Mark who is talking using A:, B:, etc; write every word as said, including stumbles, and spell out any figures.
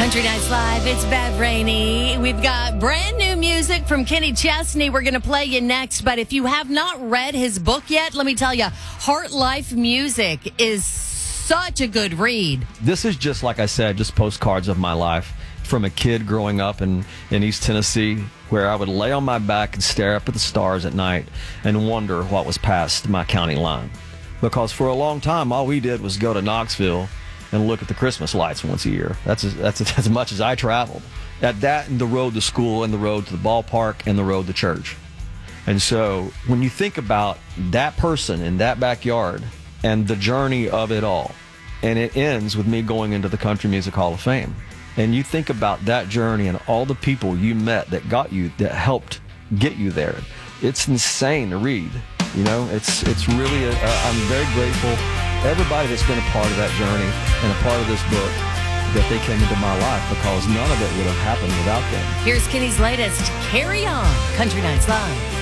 A: Country Nights Live, it's Bad Rainy. We've got brand new music from Kenny Chesney. We're going to play you next, but if you have not read his book yet, let me tell you, Heart Life Music is such a good read.
B: This is just, like I said, just postcards of my life from a kid growing up in, in East Tennessee, where I would lay on my back and stare up at the stars at night and wonder what was past my county line. Because for a long time, all we did was go to Knoxville and look at the Christmas lights once a year. That's as, that's as much as I traveled. At that and the road to school and the road to the ballpark and the road to church. And so when you think about that person in that backyard and the journey of it all, and it ends with me going into the Country Music Hall of Fame, and you think about that journey and all the people you met that got you, that helped get you there, it's insane to read. You know, it's it's really, a, a, I'm very grateful. Everybody that's been a part of that journey and a part of this book, that they came into my life, because none of it would have happened without them.
A: Here's Kenny's latest, Carry On, Country Nights Live.